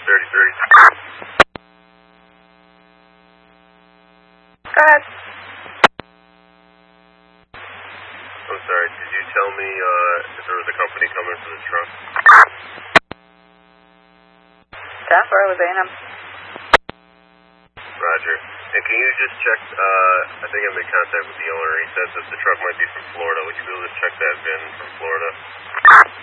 Go ahead. I'm sorry, did you tell me if there was a company coming for the truck? 10-4 was A&M. Roger. And can you just check, I think I made contact with the owner. He said that the truck might be from Florida. Would you be able to check that VIN from Florida?